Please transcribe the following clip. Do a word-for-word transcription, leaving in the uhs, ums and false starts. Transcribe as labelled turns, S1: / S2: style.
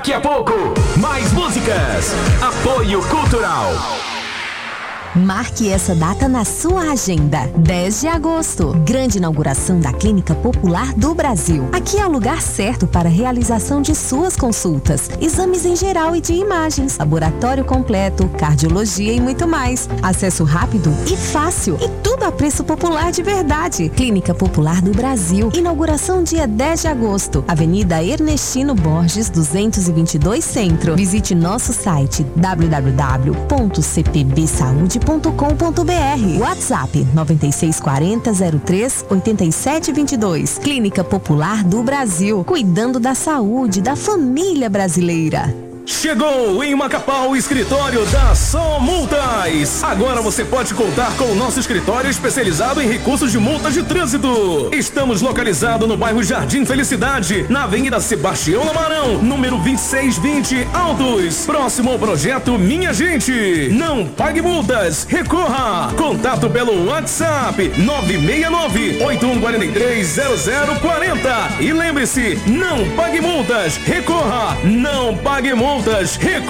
S1: Daqui a pouco, mais músicas. Apoio Cultural.
S2: Marque essa data na sua agenda. dez de agosto, grande inauguração da Clínica Popular do Brasil. Aqui é o lugar certo para a realização de suas consultas, exames em geral e de imagens, laboratório completo, cardiologia e muito mais. Acesso rápido e fácil e tudo a preço popular de verdade. Clínica Popular do Brasil. Inauguração dia dez de agosto. Avenida Ernestino Borges, duzentos e vinte e dois Centro. Visite nosso site w w w ponto c p b saúde ponto com ponto b r. WhatsApp nove seis quatro zero zero três oito sete dois dois. Clínica Popular do Brasil, cuidando da saúde da família brasileira.
S1: Chegou em Macapá o escritório da Só Multas. Agora você pode contar com o nosso escritório especializado em recursos de multas de trânsito. Estamos localizados no bairro Jardim Felicidade, na Avenida Sebastião Lamarão, número vinte e seis vinte, Altos, próximo ao projeto Minha Gente. Não pague multas, recorra. Contato pelo WhatsApp nove seis nove, oito um quatro três, zero zero quatro zero. E lembre-se, não pague multas, recorra. Não pague multas. Multas, recorra!